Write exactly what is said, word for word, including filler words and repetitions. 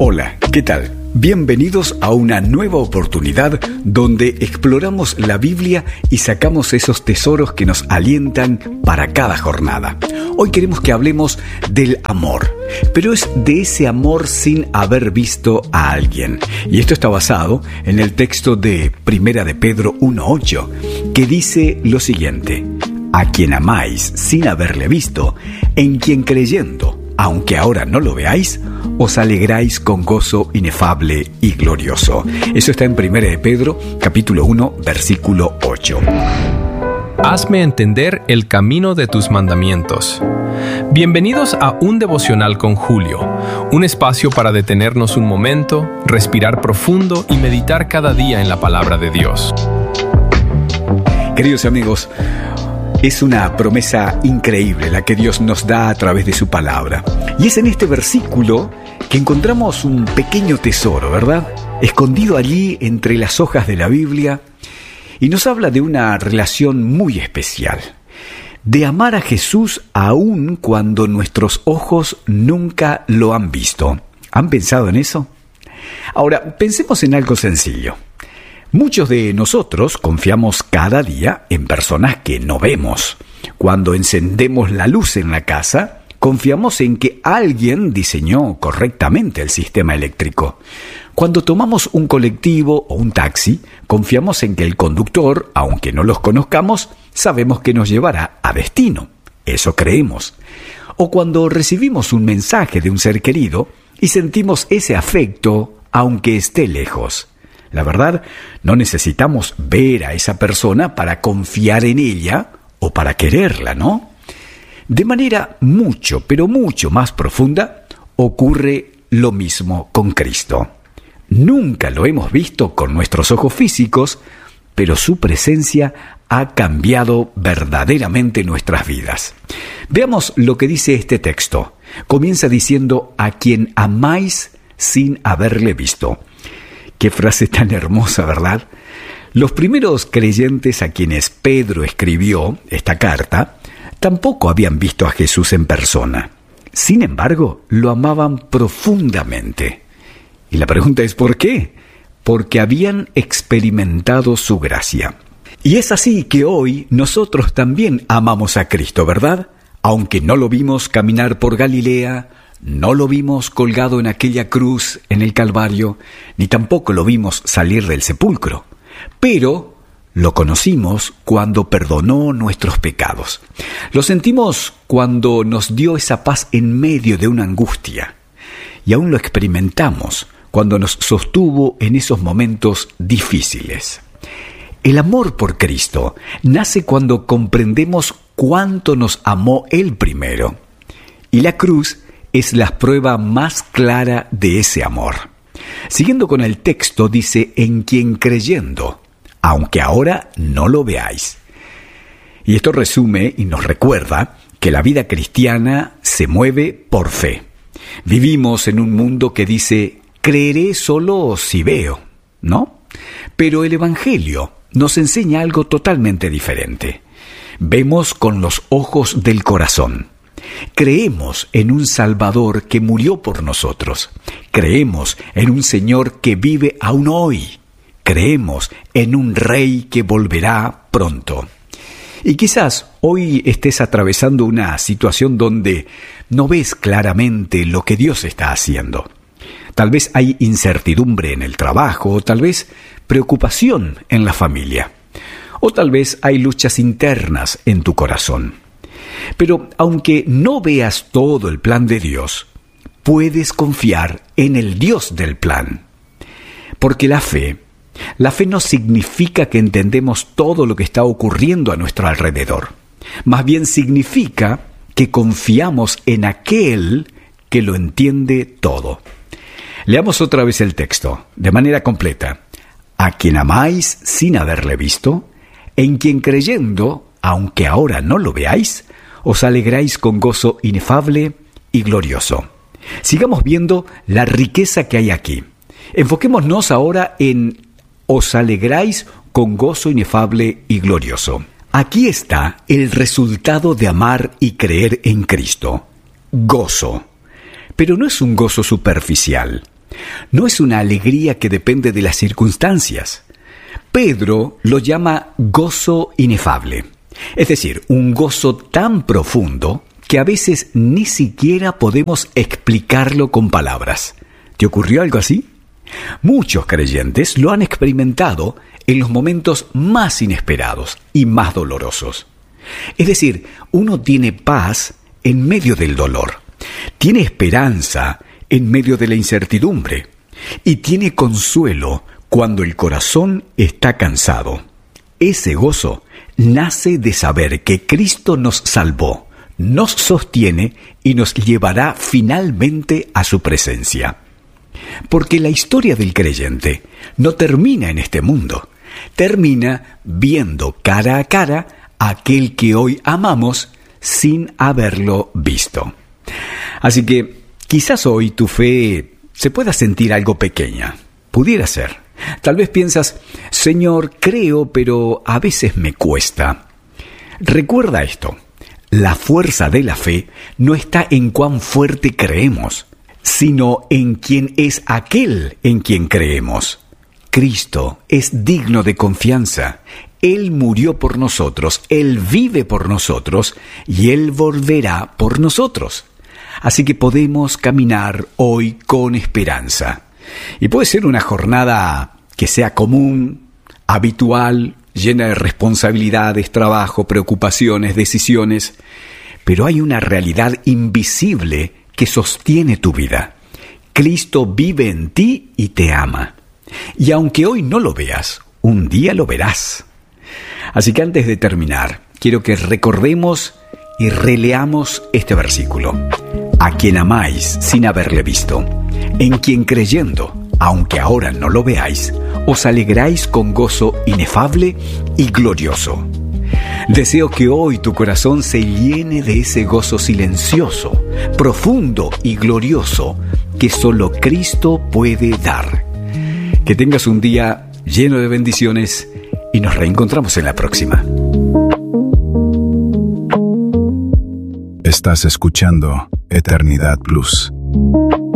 Hola, ¿qué tal? Bienvenidos a una nueva oportunidad donde exploramos la Biblia y sacamos esos tesoros que nos alientan para cada jornada. Hoy queremos que hablemos del amor, pero es de ese amor sin haber visto a alguien. Y esto está basado en el texto de Primera de Pedro uno ocho, que dice lo siguiente: a quien amáis sin haberle visto, en quien creyendo, aunque ahora no lo veáis, os alegráis con gozo inefable y glorioso. Eso está en Primera de Pedro, capítulo uno, versículo ocho. Hazme entender el camino de tus mandamientos. Bienvenidos a Un Devocional con Julio, un espacio para detenernos un momento, respirar profundo y meditar cada día en la palabra de Dios. Queridos amigos, es una promesa increíble la que Dios nos da a través de su palabra. Y es en este versículo que encontramos un pequeño tesoro, ¿verdad? Escondido allí entre las hojas de la Biblia. Y nos habla de una relación muy especial. De amar a Jesús aun cuando nuestros ojos nunca lo han visto. ¿Han pensado en eso? Ahora, pensemos en algo sencillo. Muchos de nosotros confiamos cada día en personas que no vemos. Cuando encendemos la luz en la casa, confiamos en que alguien diseñó correctamente el sistema eléctrico. Cuando tomamos un colectivo o un taxi, confiamos en que el conductor, aunque no los conozcamos, sabemos que nos llevará a destino. Eso creemos. O cuando recibimos un mensaje de un ser querido y sentimos ese afecto, aunque esté lejos. La verdad, no necesitamos ver a esa persona para confiar en ella o para quererla, ¿no? De manera mucho, pero mucho más profunda, ocurre lo mismo con Cristo. Nunca lo hemos visto con nuestros ojos físicos, pero su presencia ha cambiado verdaderamente nuestras vidas. Veamos lo que dice este texto. Comienza diciendo: a quien amáis sin haberle visto. Qué frase tan hermosa, ¿verdad? Los primeros creyentes a quienes Pedro escribió esta carta tampoco habían visto a Jesús en persona. Sin embargo, lo amaban profundamente. Y la pregunta es ¿por qué? Porque habían experimentado su gracia. Y es así que hoy nosotros también amamos a Cristo, ¿verdad? Aunque no lo vimos caminar por Galilea, no lo vimos colgado en aquella cruz en el Calvario, ni tampoco lo vimos salir del sepulcro. Pero lo conocimos cuando perdonó nuestros pecados. Lo sentimos cuando nos dio esa paz en medio de una angustia. Y aún lo experimentamos cuando nos sostuvo en esos momentos difíciles. El amor por Cristo nace cuando comprendemos cuánto nos amó Él primero. Y la cruz es la prueba más clara de ese amor. Siguiendo con el texto, dice: en quien creyendo, aunque ahora no lo veáis. Y esto resume y nos recuerda que la vida cristiana se mueve por fe. Vivimos en un mundo que dice: creeré solo si veo, ¿no? Pero el Evangelio nos enseña algo totalmente diferente. Vemos con los ojos del corazón. Creemos en un Salvador que murió por nosotros. Creemos en un Señor que vive aún hoy. Creemos en un Rey que volverá pronto. Y quizás hoy estés atravesando una situación donde no ves claramente lo que Dios está haciendo. Tal vez hay incertidumbre en el trabajo, o tal vez preocupación en la familia. O tal vez hay luchas internas en tu corazón. Pero aunque no veas todo el plan de Dios, puedes confiar en el Dios del plan. Porque la fe, la fe no significa que entendemos todo lo que está ocurriendo a nuestro alrededor. Más bien significa que confiamos en aquel que lo entiende todo. Leamos otra vez el texto, de manera completa. A quien amáis sin haberle visto, en quien creyendo, aunque ahora no lo veáis, os alegráis con gozo inefable y glorioso. Sigamos viendo la riqueza que hay aquí. Enfoquémonos ahora en os alegráis con gozo inefable y glorioso. Aquí está el resultado de amar y creer en Cristo. Gozo. Pero no es un gozo superficial. No es una alegría que depende de las circunstancias. Pedro lo llama gozo inefable, es decir, un gozo tan profundo que a veces ni siquiera podemos explicarlo con palabras. ¿Te ocurrió algo así? Muchos creyentes lo han experimentado en los momentos más inesperados y más dolorosos. Es decir, uno tiene paz en medio del dolor, tiene esperanza en medio de la incertidumbre y tiene consuelo cuando el corazón está cansado. Ese gozo nace de saber que Cristo nos salvó, nos sostiene y nos llevará finalmente a su presencia. Porque la historia del creyente no termina en este mundo, termina viendo cara a cara a aquel que hoy amamos sin haberlo visto. Así que quizás hoy tu fe se pueda sentir algo pequeña, pudiera ser. Tal vez piensas, Señor, creo, pero a veces me cuesta. Recuerda esto, la fuerza de la fe no está en cuán fuerte creemos, sino en quién es aquel en quien creemos. Cristo es digno de confianza. Él murió por nosotros, Él vive por nosotros y Él volverá por nosotros. Así que podemos caminar hoy con esperanza. Y puede ser una jornada que sea común, habitual, llena de responsabilidades, trabajo, preocupaciones, decisiones, pero hay una realidad invisible que sostiene tu vida. Cristo vive en ti y te ama. Y aunque hoy no lo veas, un día lo verás. Así que antes de terminar, quiero que recordemos y releamos este versículo. A quien amáis sin haberle visto, en quien creyendo, aunque ahora no lo veáis, os alegráis con gozo inefable y glorioso. Deseo que hoy tu corazón se llene de ese gozo silencioso, profundo y glorioso que solo Cristo puede dar. Que tengas un día lleno de bendiciones y nos reencontramos en la próxima. Estás escuchando Eternidad Plus.